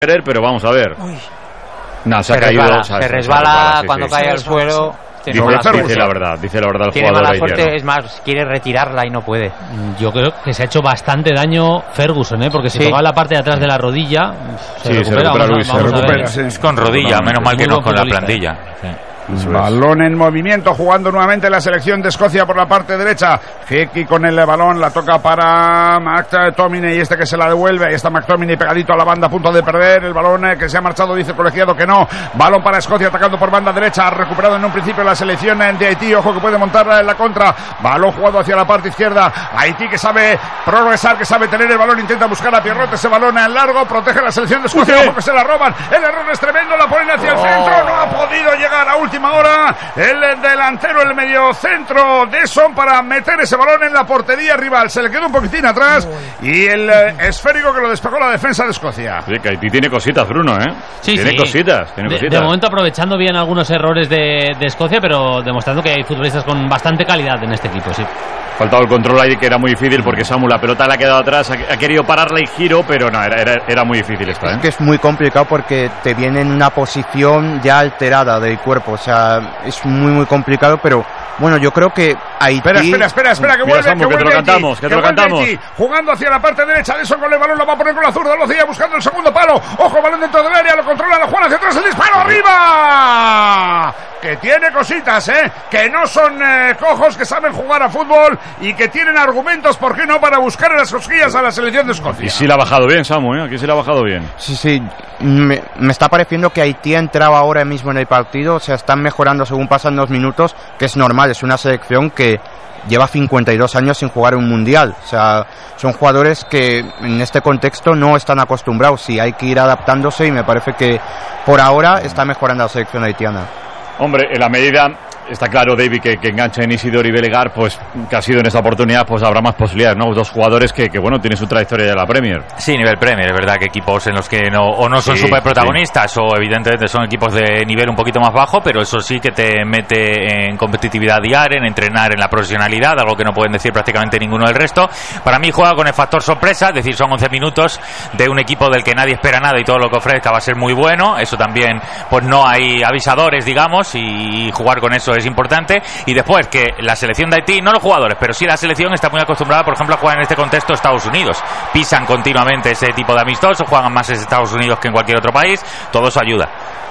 pero vamos a ver. Uy. No, se resbala cuando cae al suelo. Dice la verdad el jugador. Tiene mala suerte, es más, quiere retirarla y no puede. Yo creo que se ha hecho bastante daño Ferguson, porque si toca la parte de atrás de la rodilla, se recupera Luis. Es con rodilla, menos mal que no con la plantilla. Sí. Balón en movimiento, jugando nuevamente la selección de Escocia por la parte derecha. Hickey con el balón, la toca para McTominay, y que se la devuelve. Ahí está McTominay pegadito a la banda, a punto de perder el balón, que se ha marchado, dice el colegiado que no. Balón para Escocia, atacando por banda derecha. Ha recuperado en un principio la selección de Haití. Ojo que puede montar en la contra. Balón jugado hacia la parte izquierda. Haití, que sabe progresar, que sabe tener el balón, intenta buscar a Pierrot. Ese balón en largo, protege la selección de Escocia. Ojo que se la roban. El error es tremendo, la ponen hacia el centro. No ha podido llegar a última hora el delantero, el medio centro de Son, para meter ese balón en la portería rival. Se le quedó un poquitín atrás y el esférico que lo despegó la defensa de Escocia. Sí, que Haití tiene cositas, Bruno, tiene cositas. De momento aprovechando bien algunos errores de Escocia, pero demostrando que hay futbolistas con bastante calidad en este equipo, sí. Faltaba el control ahí, que era muy difícil, porque Samu, la pelota le ha quedado atrás, ha querido pararla y giro, pero no, era muy difícil esta. Es que es muy complicado porque te viene en una posición ya alterada del cuerpo, o sea, es muy complicado, pero bueno, yo creo que Haití... Espera, que vuelve, Samu, que te lo cantamos. Jugando hacia la parte derecha, de eso con el balón, lo va a poner con la zurda, lo sigue buscando el segundo palo. Ojo, balón dentro del área, lo controla la Juan hacia atrás, el disparo arriba. Que tiene cositas, que no son cojos, que saben jugar a fútbol y que tienen argumentos, ¿por qué no?, para buscar en las cosquillas a la selección de Escocia. Y sí la ha bajado bien, Samu, aquí sí la ha bajado bien. Sí, me está pareciendo que Haití entraba ahora mismo en el partido, o sea, están mejorando según pasan los minutos, que es normal, es una selección que lleva 52 años sin jugar un mundial, o sea, son jugadores que en este contexto no están acostumbrados y hay que ir adaptándose, y me parece que por ahora está mejorando la selección haitiana. Hombre, en la medida, está claro, David, que enganchen Isidore y Belegar, pues que ha sido en esta oportunidad, pues habrá más posibilidades, ¿no? Dos jugadores que bueno, tienen su trayectoria de la Premier. Sí, nivel Premier, es verdad que equipos en los que no son super protagonistas, o evidentemente son equipos de nivel un poquito más bajo, pero eso sí que te mete en competitividad diaria, en entrenar, en la profesionalidad, algo que no pueden decir prácticamente ninguno del resto. Para mí juega con el factor sorpresa, es decir, son 11 minutos de un equipo del que nadie espera nada y todo lo que ofrezca va a ser muy bueno. Eso también, pues no hay avisadores, digamos, y jugar con eso es importante. Y después que la selección de Haití, no los jugadores, pero sí la selección está muy acostumbrada, por ejemplo, a jugar en este contexto Estados Unidos. Pisan continuamente ese tipo de amistosos, juegan más en Estados Unidos que en cualquier otro país, todo eso ayuda.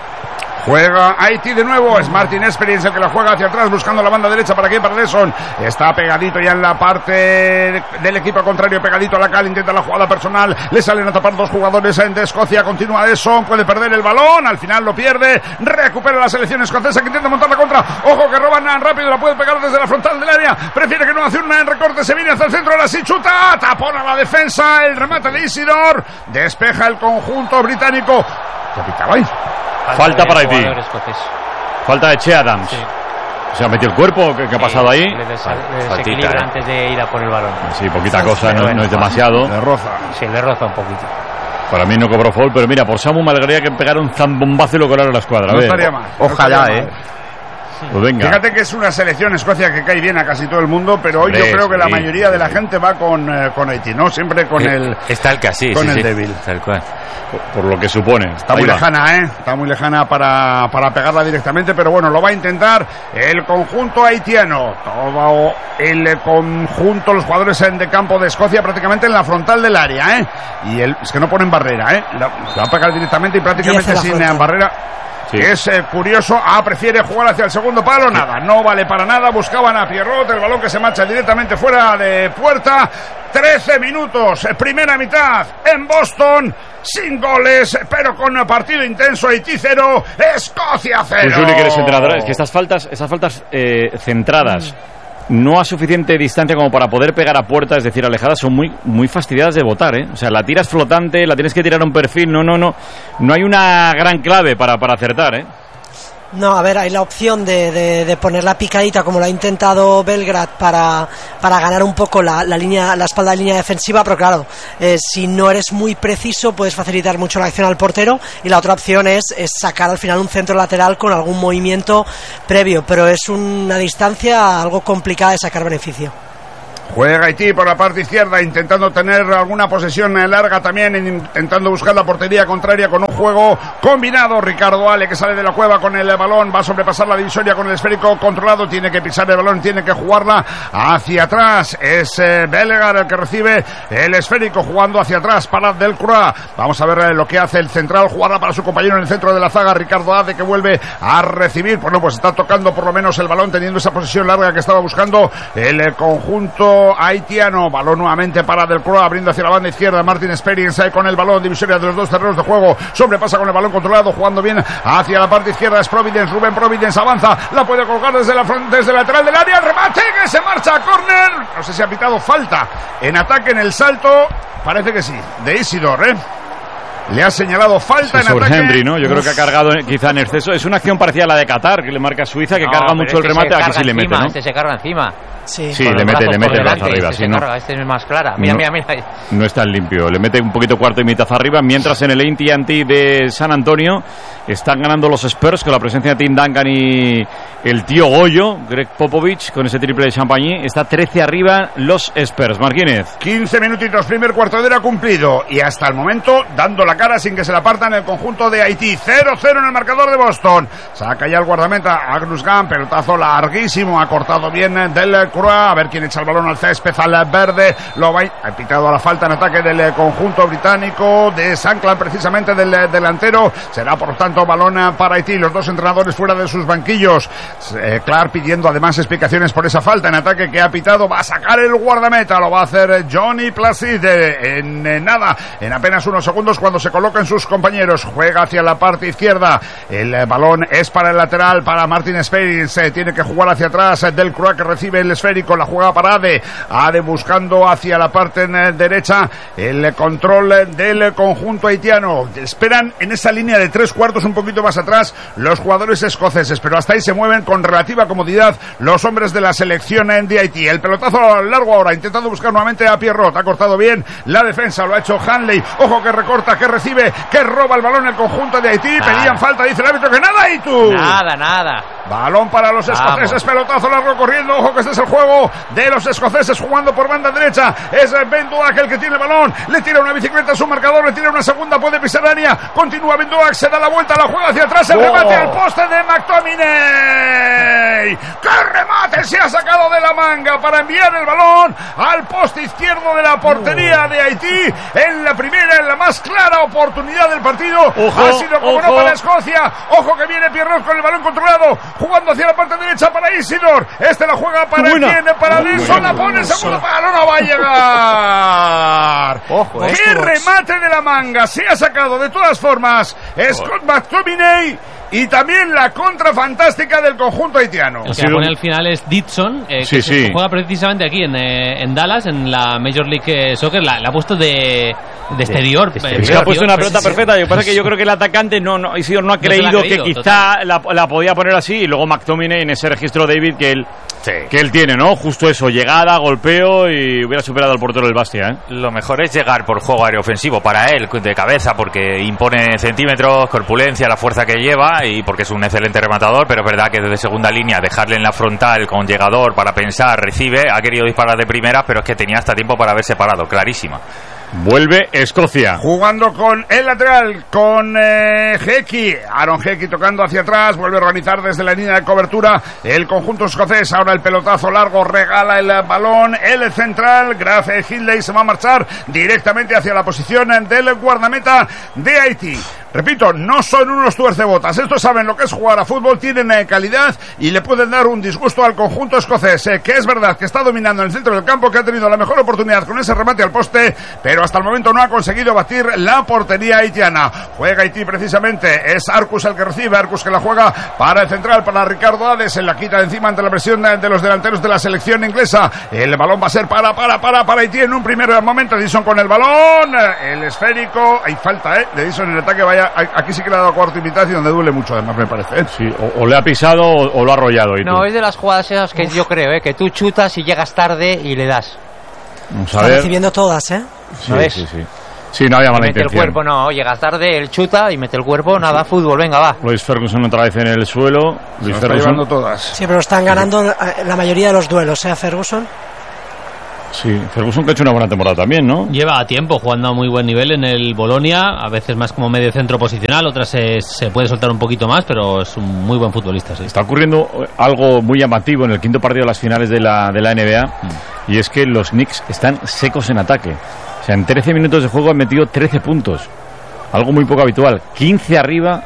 Juega Haití de nuevo, es Martin Experience el que la juega hacia atrás, buscando la banda derecha para Lesson. Está pegadito ya en la parte del equipo contrario, pegadito a la cal, intenta la jugada personal, le salen a tapar dos jugadores de Escocia, continúa Lesson, puede perder el balón, al final lo pierde, recupera la selección escocesa que intenta montar la contra. Ojo que roban rápido, la puede pegar desde la frontal del área, prefiere que no, hace un recorte, se viene hacia el centro, ahora sí chuta, tapona la defensa, el remate de Isidore, despeja el conjunto británico. Falta para Haití. Falta de Che Adams. Sí. ¿Se ha metido el cuerpo? ¿Qué ha pasado ahí? Le desequilibra antes de ir a por el balón. Sí, poquita cosa, no es demasiado. Le roza. Sí, le roza un poquito. Para mí no cobró foul, pero mira, por Samu me alegraría que pegara un zambombazo y lo colara a la escuadra. No estaría mal. Ojalá, Pues venga. Fíjate que es una selección Escocia que cae bien a casi todo el mundo, pero hoy yo creo que la mayoría de la gente va con Haití, ¿no? Siempre con el... Está el casi, con el débil. Tal cual. Por lo que supone. Está muy lejana, Está muy lejana para pegarla directamente, pero bueno, lo va a intentar el conjunto haitiano. Todo el conjunto, los jugadores de campo de Escocia prácticamente en la frontal del área, Y es que no ponen barrera, La va a pegar directamente y prácticamente sin barrera. Sí. Es curioso, prefiere jugar hacia el segundo palo, nada, no vale para nada, buscaban a Pierrot, el balón que se marcha directamente fuera de puerta. 13 minutos, primera mitad en Boston, sin goles, pero con partido intenso. Haití 0, Escocia 0. Pues Juli, que eres entrenador, es que estas faltas centradas, no a suficiente distancia como para poder pegar a puerta, es decir, alejadas, son muy fastidiadas de botar, O sea, la tiras flotante, la tienes que tirar a un perfil, no hay una gran clave para acertar, No, a ver, hay la opción de poner la picadita como lo ha intentado Belgrad para ganar un poco la espalda de línea defensiva, pero claro, si no eres muy preciso puedes facilitar mucho la acción al portero, y la otra opción es sacar al final un centro lateral con algún movimiento previo, pero es una distancia algo complicada de sacar beneficio. Juega Haití por la parte izquierda, intentando tener alguna posesión larga también, intentando buscar la portería contraria con un juego combinado. Ricardo Ale, que sale de la cueva con el balón, va a sobrepasar la divisoria con el esférico controlado, tiene que pisar el balón, tiene que jugarla hacia atrás. Es Bellegar el que recibe el esférico, jugando hacia atrás para Delcroix. Vamos a ver lo que hace el central, jugarla para su compañero en el centro de la zaga, Ricardo Ale, que vuelve a recibir. Bueno, pues está tocando por lo menos el balón, teniendo esa posesión larga que estaba buscando el conjunto haitiano. Balón nuevamente para Delcroix, abriendo hacia la banda izquierda. Martin Experience con el balón, divisoria de los dos terrenos de juego, sobrepasa con el balón controlado, jugando bien hacia la parte izquierda. Es Providence, Rubén Providence avanza, la puede colgar desde el lateral del área, el remate que se marcha a córner. No sé si ha pitado falta en ataque en el salto, parece que sí, de Isidor, le ha señalado falta en ataque. Henry, ¿no? Yo creo que ha cargado quizá en exceso. Es una acción parecida a la de Qatar, que le marca a Suiza, que carga mucho el remate. Aquí sí le mete, ¿no? Este se carga encima. Sí, le mete el brazo arriba. Sí, no. Este es más clara. Mira. No está limpio. Le mete un poquito cuarto y mitad arriba. Mientras en el AT&T de San Antonio están ganando los Spurs con la presencia de Tim Duncan y el tío Goyo, Greg Popovich, con ese triple de Champagne. Está 13 arriba los Spurs. Martínez. 15 minutitos, primer cuarto de hora cumplido. Y hasta el momento dando la cara sin que se la partan el conjunto de Haití. 0-0 en el marcador de Boston. Saca ya el guardameta Agnus Gunn, pelotazo larguísimo, ha cortado bien del Croix. A ver quién echa el balón al césped, al verde. Lo va, ha pitado a la falta en ataque del conjunto británico de Sanclan, precisamente del delantero. Será por tanto balón para Haití. Los dos entrenadores fuera de sus banquillos. Clark pidiendo además explicaciones por esa falta en ataque que ha pitado. Va a sacar el guardameta, lo va a hacer Johnny Placide en apenas unos segundos, cuando se colocan sus compañeros. Juega hacia la parte izquierda, el balón es para el lateral, para Martin Experience. Tiene que jugar hacia atrás Delcroix, que recibe el esférico, la juega para Ade buscando hacia la parte derecha el control del conjunto haitiano. Esperan en esa línea de 3/4 un poquito más atrás los jugadores escoceses, pero hasta ahí se mueven con relativa comodidad los hombres de la selección de Haití. El pelotazo largo ahora, intentando buscar nuevamente a Pierrot. Ha cortado bien la defensa, lo ha hecho Hanley. Ojo que recorta, que recibe, que roba el balón el conjunto de Haití. Pedían falta, dice el árbitro que nada. ¿Y tú? Nada. Balón para los escoceses, pelotazo largo corriendo. Ojo que este es el juego de los escoceses, jugando por banda derecha. Es Ben Duac el que tiene el balón, le tira una bicicleta a su marcador, le tira una segunda, puede pisar área, continúa Ben Duac, se da la vuelta, la juega hacia atrás, el remate al poste de McTominay. ¡Qué remate se ha sacado de la manga para enviar el balón al poste izquierdo de la portería de Haití! En la primera, en la más clara oportunidad del partido. Ha sido como no para Escocia. Ojo que viene Pierrot con el balón controlado, jugando hacia la parte derecha para Isidor. Este la juega para Etienne, para Wilson, la pone, segundo palo, no va a llegar. Ojo, ¡qué remate de la manga! Se ha sacado de todas formas Scott McTominay. Y también la contra fantástica del conjunto haitiano. El que la pone al final es Dixon, que se juega precisamente aquí en Dallas, en la Major League Soccer. La ha puesto de exterior. Ha puesto una pelota perfecta. Lo que pasa es que yo creo que el atacante Isidor no ha creído que quizá la podía poner así. Y luego McTominay en ese registro, David, que él tiene, ¿no? Justo eso, llegada, golpeo, y hubiera superado al portero del Bastia, Lo mejor es llegar por juego aéreo ofensivo para él, de cabeza, porque impone centímetros, corpulencia, la fuerza que lleva, y porque es un excelente rematador. Pero es verdad que desde segunda línea dejarle en la frontal con llegador para pensar, recibe, ha querido disparar de primeras, pero es que tenía hasta tiempo para haberse parado, clarísima. Vuelve Escocia. Jugando con el lateral, con Hickey. Aaron Hickey tocando hacia atrás. Vuelve a organizar desde la línea de cobertura el conjunto escocés. Ahora el pelotazo largo, regala el balón. El central, Graf Hindley, se va a marchar directamente hacia la posición del guardameta de Haití. Repito, no son unos tuercebotas. Estos saben lo que es jugar a fútbol, tienen calidad y le pueden dar un disgusto al conjunto escocés, que es verdad que está dominando en el centro del campo, que ha tenido la mejor oportunidad con ese remate al poste, pero hasta el momento no ha conseguido batir la portería haitiana. Juega Haití precisamente, es Arcus el que recibe, Arcus que la juega para el central, para Ricardo Ade, se la quita de encima ante la presión de los delanteros de la selección inglesa. El balón va a ser para Haití en un primer momento. Edison con el balón, el esférico, hay falta de Edison en el ataque. Vaya, aquí sí que le ha dado cuarto y mitad, y donde duele mucho además, me parece. Sí, o le ha pisado o lo ha arrollado. No, es de las jugadas esas que yo creo, que tú chutas y llegas tarde y le das. Está recibiendo todas, ¿no ves? Sí, no había mala intención. Mete el cuerpo, no, llegas tarde, él chuta y mete el cuerpo, nada, fútbol, venga, va. Luis Ferguson otra vez en el suelo. Luis Ferguson todas. Sí, pero están ganando la mayoría de los duelos, Ferguson. Sí, Ferguson que ha hecho una buena temporada también, ¿no? Lleva tiempo jugando a muy buen nivel en el Bolonia, a veces más como medio centro posicional, otras se puede soltar un poquito más, pero es un muy buen futbolista, sí. Está ocurriendo algo muy llamativo en el quinto partido de las finales de la NBA, y es que los Knicks están secos en ataque. O sea, en 13 minutos de juego han metido 13 puntos. Algo muy poco habitual. 15 arriba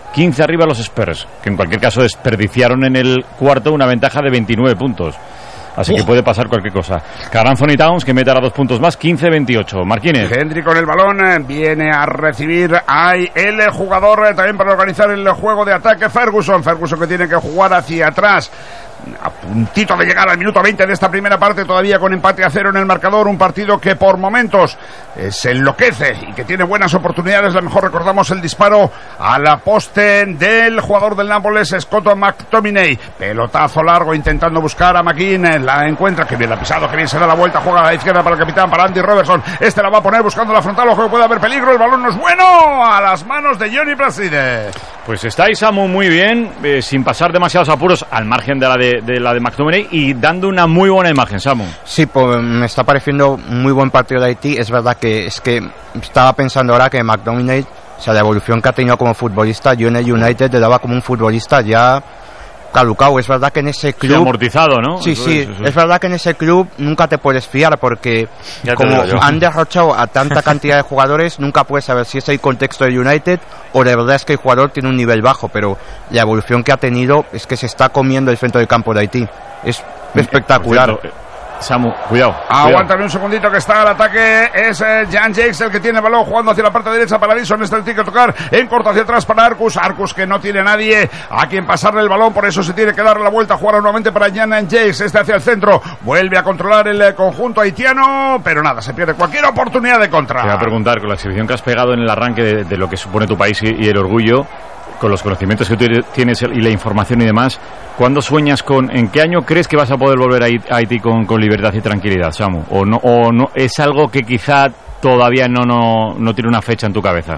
los Spurs, que en cualquier caso desperdiciaron en el cuarto una ventaja de 29 puntos. Así que puede pasar cualquier cosa. Karl Anthony Towns, que mete ahora 2 puntos más, 15-28. Marquínez. Hendry con el balón viene a recibir ahí el jugador también para organizar el juego de ataque. Ferguson que tiene que jugar hacia atrás. A puntito de llegar al minuto 20 de esta primera parte, todavía con empate a 0 en el marcador, un partido que por momentos se enloquece y que tiene buenas oportunidades. A lo mejor recordamos el disparo a la poste del jugador del Nápoles, Scott McTominay, pelotazo largo intentando buscar a McGinn, la encuentra, que bien la ha pisado, que bien se da la vuelta, juega a la izquierda para el capitán, para Andy Robertson, la va a poner buscando la frontal, ojo que puede haber peligro, el balón no es bueno, a las manos de Johnny Braside. Pues está Samu muy bien, sin pasar demasiados apuros, al margen de la de McTominay, y dando una muy buena imagen, Samu. Sí, pues me está pareciendo muy buen partido de Haití. Es verdad que estaba pensando ahora que McTominay, o sea, la evolución que ha tenido como futbolista, yo en el United le daba como un futbolista ya caducado. Es verdad que en ese club... Sí, amortizado, ¿no? Sí, es verdad que en ese club nunca te puedes fiar, porque como han derrochado a tanta cantidad de jugadores, nunca puedes saber si es el contexto del United o de verdad es que el jugador tiene un nivel bajo, pero la evolución que ha tenido es que se está comiendo el centro del campo de Haití. Es espectacular. Samu, cuidado. Aguántame un segundito que está al ataque. Es Jan Jakes el que tiene el balón jugando hacia la parte derecha para Dixon. Este tiene que tocar en corto hacia atrás para Arcus. Arcus que no tiene nadie a quien pasarle el balón. Por eso se tiene que darle la vuelta. Jugar nuevamente para Jan Jakes. Hacia el centro. Vuelve a controlar el conjunto haitiano. Pero nada, se pierde cualquier oportunidad de contra. Te voy a preguntar, con la exhibición que has pegado en el arranque de lo que supone tu país y el orgullo, con los conocimientos que tú tienes y la información y demás, ¿cuándo sueñas en qué año crees que vas a poder volver a Haití con libertad y tranquilidad, Samu? ¿O no es algo que quizá todavía no tiene una fecha en tu cabeza?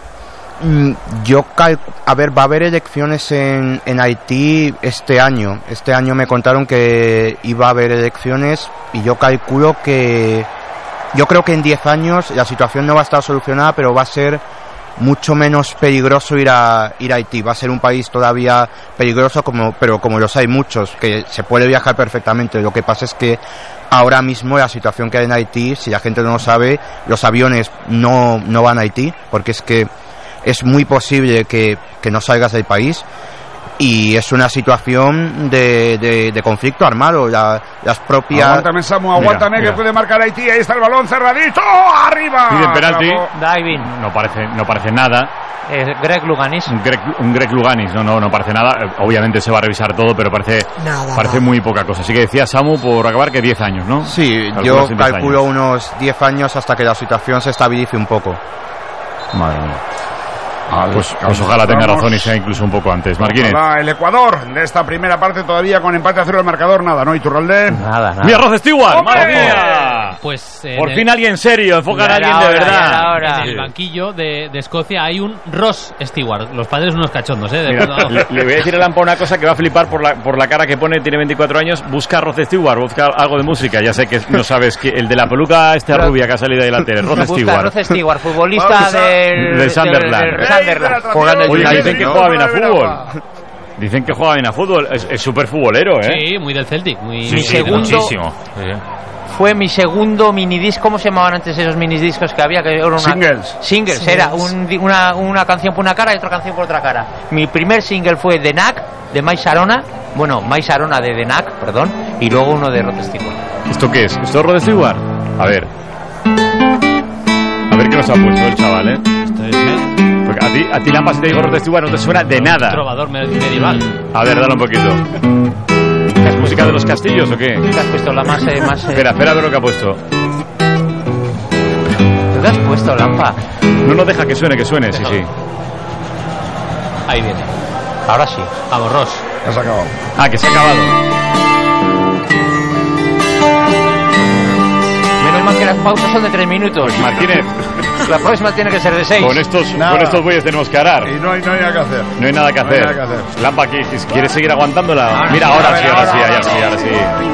Va a haber elecciones en Haití este año. Este año me contaron que iba a haber elecciones y yo calculo que... Yo creo que en 10 años la situación no va a estar solucionada, pero va a ser mucho menos peligroso ir a Haití. Va a ser un país todavía peligroso, pero como los hay muchos, que se puede viajar perfectamente. Lo que pasa es que ahora mismo la situación que hay en Haití, si la gente no lo sabe, los aviones no van a Haití, porque es que es muy posible que no salgas del país. Y es una situación de conflicto armado. Las propias... Aguántame, Samu, aguántame, mira. Que puede marcar Haití. Ahí está el balón cerradito. ¡Arriba! Piden penalti. Diving. No parece nada. Greg Luganis. Un Greg Luganis. No parece nada. Obviamente se va a revisar todo, pero parece muy poca cosa. Así que decía Samu, por acabar, que 10 años, ¿no? Sí, yo calculo unos 10 años hasta que la situación se estabilice un poco. Madre mía. Pues ojalá tenga razón y sea incluso un poco antes. Marquínez. El Ecuador de esta primera parte todavía con empate a 0 el marcador. Nada, ¿no? Iturralde. Nada. ¡Mira, Rod Stewart! ¡Madre mía! Pues por fin alguien serio, enfocan a alguien de verdad. En el banquillo de Escocia hay un Ross Stewart. Los padres unos cachondos, Mira, le voy a decir a Lampa una cosa que va a flipar por la cara que pone. Tiene 24 años. Busca a Rod Stewart, busca algo de música. Ya sé que no sabes que el de la peluca rubia que ha salido de la tele. Rod Stewart. Rod Stewart, futbolista del Sunderland. Oye, dicen que juega bien a fútbol. Dicen que juega bien a fútbol. Es súper futbolero, Sí, muy del Celtic. Mi segundo... Fue mi segundo minidisc. ¿Cómo se llamaban antes esos minidiscos que había? Singles. Era una canción por una cara y otra canción por otra cara. Mi primer single fue The Knack, de Mike Sarona. Bueno, Mike Sarona de The Knack, perdón. Y luego uno de Rod Stewart. ¿Esto qué es? ¿Esto es Rod Stewart? A ver qué nos ha puesto el chaval, Esto es... Porque a ti Lampa, si te digo Rod Stewart, no te suena de nada. Un trovador medieval. A ver, dale un poquito. ¿Es música de los castillos o qué? ¿Qué has puesto? La más... Espera a ver lo que ha puesto. ¿Qué has puesto, Lampa? No deja que suene, sí. Ahí viene. Ahora sí. Vamos, Ross. Ya se ha acabado. Que se ha acabado. Menos mal que las pausas son de 3 minutos. Pues Martínez, la próxima tiene que ser de 6. Con estos bueyes tenemos que arar. Y no hay nada que hacer. No hay nada que hacer. Lampa, ¿quieres seguir aguantándola? Mira, ahora sí.